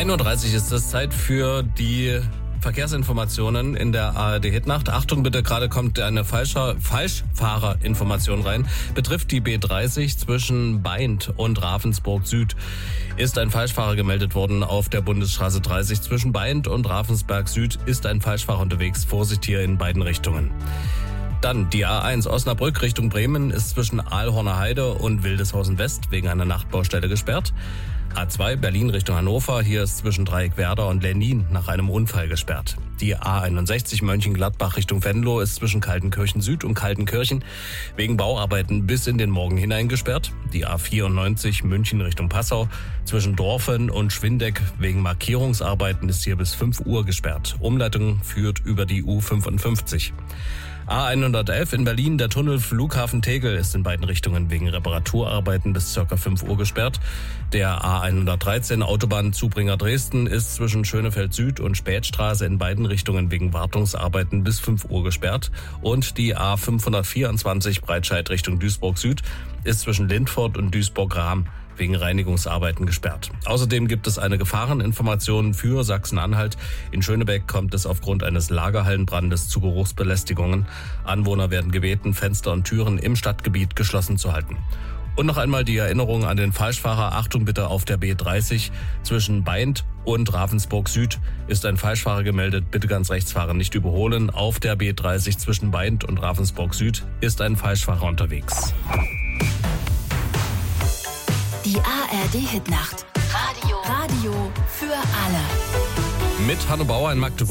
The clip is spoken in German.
1:30 Uhr ist es Zeit für die Verkehrsinformationen in der ARD-Hitnacht. Achtung bitte, gerade kommt eine Falschfahrerinformation rein. Betrifft die B30 zwischen Baindt und Ravensburg Süd. Ist ein Falschfahrer gemeldet worden auf der Bundesstraße 30. Zwischen Baindt und Ravensberg Süd ist ein Falschfahrer unterwegs. Vorsicht hier in beiden Richtungen. Dann die A1 Osnabrück Richtung Bremen ist zwischen Aalhorner Heide und Wildeshausen West wegen einer Nachtbaustelle gesperrt. A2 Berlin Richtung Hannover, hier ist zwischen Dreieckwerder und Lennin nach einem Unfall gesperrt. Die A61 Mönchengladbach Richtung Venlo ist zwischen Kaltenkirchen Süd und Kaltenkirchen wegen Bauarbeiten bis in den Morgen hinein gesperrt. Die A94 München Richtung Passau zwischen Dorfen und Schwindeck wegen Markierungsarbeiten ist hier bis 5 Uhr gesperrt. Umleitung führt über die U55. A111 in Berlin, der Tunnel Flughafen Tegel ist in beiden Richtungen wegen Reparaturarbeiten bis ca. 5 Uhr gesperrt. Der A113 Autobahnzubringer Dresden ist zwischen Schönefeld Süd und Spätstraße in beiden Richtungen wegen Wartungsarbeiten bis 5 Uhr gesperrt. Und die A524 Breitscheid Richtung Duisburg Süd ist zwischen Lindfort und Duisburg-Rahm wegen Reinigungsarbeiten gesperrt. Außerdem gibt es eine Gefahreninformation für Sachsen-Anhalt. In Schönebeck kommt es aufgrund eines Lagerhallenbrandes zu Geruchsbelästigungen. Anwohner werden gebeten, Fenster und Türen im Stadtgebiet geschlossen zu halten. Und noch einmal die Erinnerung an den Falschfahrer. Achtung bitte, auf der B30 zwischen Baindt und Ravensburg Süd ist ein Falschfahrer gemeldet. Bitte ganz rechts fahren, nicht überholen. Auf der B30 zwischen Baindt und Ravensburg Süd ist ein Falschfahrer unterwegs. Die ARD-Hitnacht. Radio für alle. Mit Hanno Bauer in Magdeburg.